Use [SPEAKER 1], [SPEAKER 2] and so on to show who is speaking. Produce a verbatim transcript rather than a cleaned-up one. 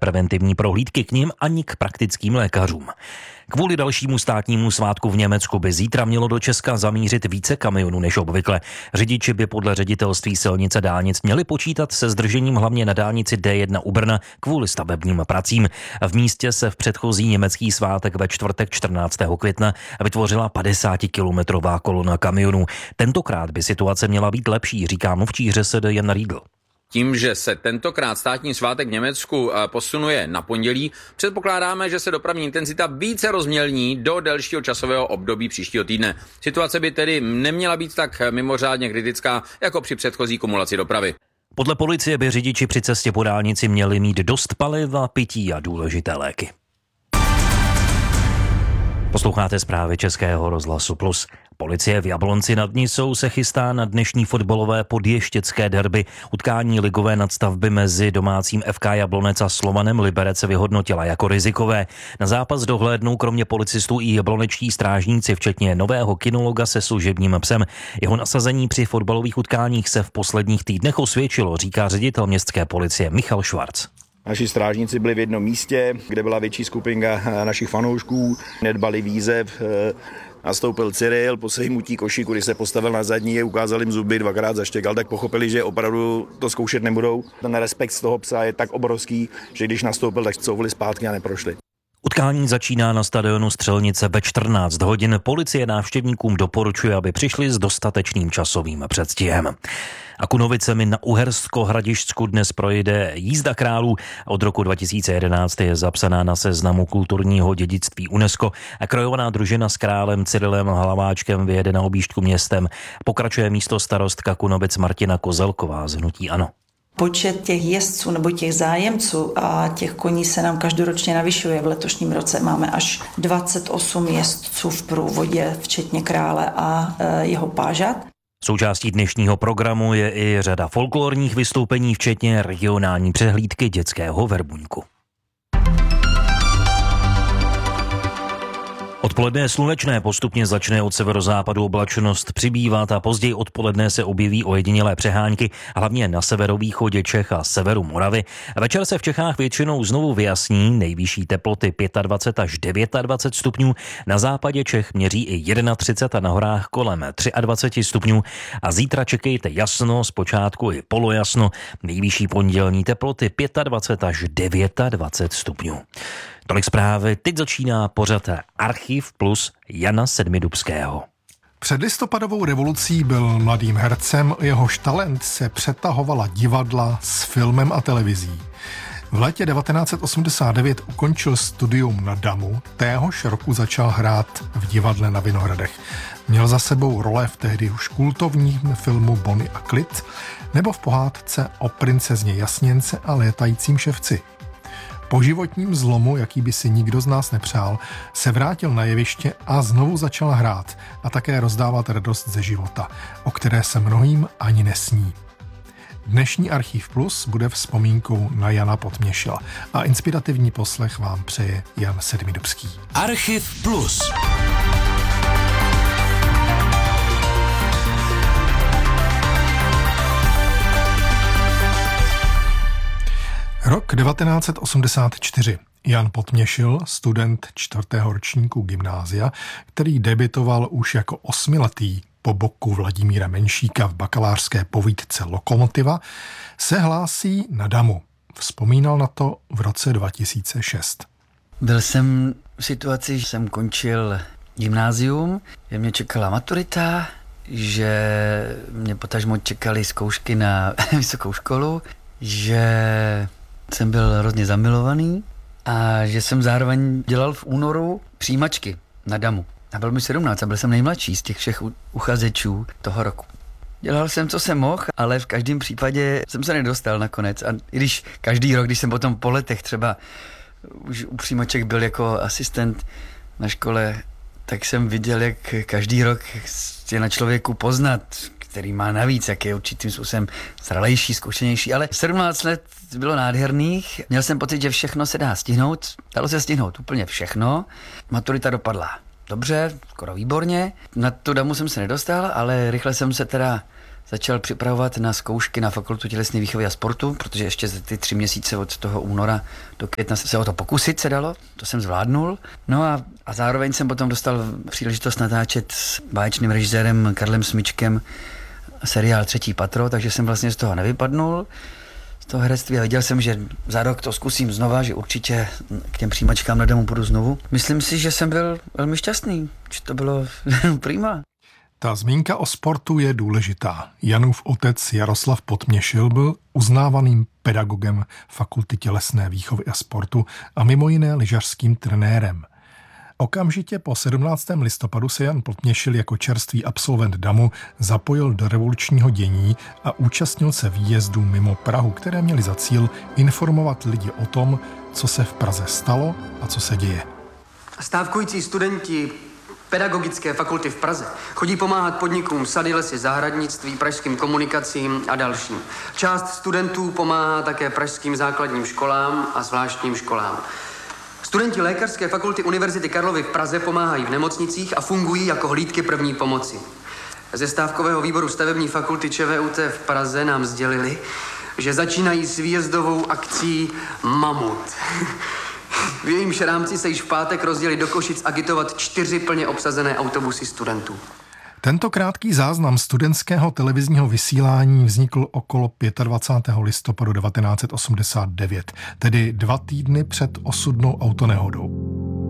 [SPEAKER 1] preventivní prohlídky k nim ani k praktickým lékařům. Kvůli dalšímu státnímu svátku v Německu by zítra mělo do Česka zamířit více kamionů než obvykle. Řidiči by podle ředitelství silnic a dálnic měli počítat se zdržením hlavně na dálnici D jedna u Brna kvůli stavebním pracím. V místě se v předchozí německý svátek ve čtvrtek čtrnáctého května vytvořila padesátikilometrová kolona kamionů. Tentokrát by situace měla být lepší, říká mluvčí ŘSD Jan Riedl.
[SPEAKER 2] Tím, že se tentokrát státní svátek v Německu posunuje na pondělí, předpokládáme, že se dopravní intenzita více rozmělní do delšího časového období příštího týdne. Situace by tedy neměla být tak mimořádně kritická jako při předchozí kumulaci dopravy.
[SPEAKER 1] Podle policie by řidiči při cestě po dálnici měli mít dost paliva, pití a důležité léky. Posloucháte zprávy Českého rozhlasu Plus. Policie v Jablonci nad Nisou se chystá na dnešní fotbalové podještěcké derby. Utkání ligové nadstavby mezi domácím F K Jablonec a Slovanem Liberec se vyhodnotila jako rizikové. Na zápas dohlédnou kromě policistů i jablonečtí strážníci, včetně nového kinologa se služebním psem. Jeho nasazení při fotbalových utkáních se v posledních týdnech osvědčilo, říká ředitel městské policie Michal Švarc.
[SPEAKER 3] Naši strážníci byli v jednom místě, kde byla větší skupinka našich fanoušků, nedbali výzev. Nastoupil Cyril, po sejmutí košíku, když se postavil na zadní, ukázal jim zuby, dvakrát zaštěkal, tak pochopili, že opravdu to zkoušet nebudou. Ten respekt z toho psa je tak obrovský, že když nastoupil, tak couvli zpátky a neprošli.
[SPEAKER 1] Utkání začíná na stadionu Střelnice ve čtrnáct hodin. Policie návštěvníkům doporučuje, aby přišli s dostatečným časovým předstihem. A Kunovicemi na Uhersko-Hradišťsku dnes projde jízda králů. Od roku dva tisíce jedenáct je zapsaná na seznamu kulturního dědictví UNESCO a krajovaná družina s králem Cyrilem Hlaváčkem vyjede na objížďku městem. Pokračuje místostarostka Kunovic Martina Kozelková z hnutí ANO.
[SPEAKER 4] Počet těch jezdců nebo těch zájemců a těch koní se nám každoročně navyšuje. V letošním roce máme až dvacet osm jezdců v průvodě, včetně krále a jeho pážat.
[SPEAKER 1] Součástí dnešního programu je i řada folklorních vystoupení, včetně regionální přehlídky dětského verbuňku. Odpoledne je slunečné, postupně začne od severozápadu oblačnost přibývat a později odpoledne se objeví ojedinělé přehánky, hlavně na severovýchodě Čech a severu Moravy. Večer se v Čechách většinou znovu vyjasní, nejvyšší teploty dvacet pět až dvacet devět stupňů, na západě Čech měří i třicet jedna a na horách kolem dvacet tři stupňů a zítra čekejte jasno, zpočátku i polojasno, nejvyšší pondělní teploty dvacet pět až dvacet devět stupňů. Tolik zprávy, teď začíná pořad Archiv plus Jana Sedmidubského.
[SPEAKER 5] Před listopadovou revolucí byl mladým hercem, jehož talent se přetahovala divadla s filmem a televizí. V létě devatenáct set osmdesát devět ukončil studium na Damu, téhož roku začal hrát v divadle na Vinohradech. Měl za sebou role v tehdy už kultovním filmu Bonnie a Clyde nebo v pohádce o princezně Jasněnce a létajícím ševci. Po životním zlomu, jaký by si nikdo z nás nepřál, se vrátil na jeviště a znovu začal hrát a také rozdávat radost ze života, o které se mnohým ani nesní. Dnešní Archiv Plus bude vzpomínkou na Jana Potměšila a inspirativní poslech vám přeje Jan Sedmidubský.
[SPEAKER 6] Archiv Plus.
[SPEAKER 5] Rok devatenáct set osmdesát čtyři. Jan Potměšil, student čtvrtého ročníku gymnázia, který debitoval už jako osmiletý po boku Vladimíra Menšíka v bakalářské povídce Lokomotiva, se hlásí na Damu. Vzpomínal na to v roce dva tisíce šest.
[SPEAKER 7] Byl jsem v situaci, že jsem končil gymnázium, že mě čekala maturita, že mě potažmo čekaly zkoušky na vysokou školu, že jsem byl hrozně zamilovaný a že jsem zároveň dělal v únoru přijímačky na Damu. A byl mi sedmnáct a byl jsem nejmladší z těch všech uchazečů toho roku. Dělal jsem, co jsem mohl, ale v každém případě jsem se nedostal nakonec. A i když každý rok, když jsem potom po letech třeba už u přijímaček byl jako asistent na škole, tak jsem viděl, jak každý rok je na člověku poznat, který má navíc, jak je určitým způsobem zralejší, zkušenější, ale sedmnáct let bylo nádherných. Měl jsem pocit, že všechno se dá stihnout. Dalo se stihnout úplně všechno. Maturita dopadla dobře, skoro výborně. Na tu Damu jsem se nedostal, ale rychle jsem se teda začal připravovat na zkoušky na Fakultu tělesné výchovy a sportu, protože ještě za ty tři měsíce od toho února do května se o to pokusit se dalo, to jsem zvládnul. No a, a zároveň jsem potom dostal příležitost natáčet s báječným režisérem Karlem Smyčkem seriál Třetí patro, takže jsem vlastně z toho nevypadnul, z toho herectví, a viděl jsem, že za rok to zkusím znova, že určitě k těm přijímačkám na domu půjdu znovu. Myslím si, že jsem byl velmi šťastný, že to bylo prima.
[SPEAKER 5] Ta zmínka o sportu je důležitá. Janův otec Jaroslav Potměšil byl uznávaným pedagogem Fakulty tělesné výchovy a sportu a mimo jiné lyžařským trenérem. Okamžitě po sedmnáctého listopadu se Jan Potměšil jako čerstvý absolvent DAMu zapojil do revolučního dění a účastnil se výjezdů mimo Prahu, které měly za cíl informovat lidi o tom, co se v Praze stalo a co se děje.
[SPEAKER 6] Stávkující studenti Pedagogické fakulty v Praze chodí pomáhat podnikům Sady, lesy, zahradnictví, pražským komunikacím a dalším. Část studentů pomáhá také pražským základním školám a zvláštním školám. Studenti Lékařské fakulty Univerzity Karlovy v Praze pomáhají v nemocnicích a fungují jako hlídky první pomoci. Ze stávkového výboru stavební fakulty ČVUT v Praze nám sdělili, že začínají s výjezdovou akcí Mamut. V jejímž rámci se již v pátek rozdělili do Košic agitovat čtyři plně obsazené autobusy studentů.
[SPEAKER 5] Tento krátký záznam studentského televizního vysílání vznikl okolo dvacátého pátého listopadu devatenáct set osmdesát devět, tedy dva týdny před osudnou autonehodou.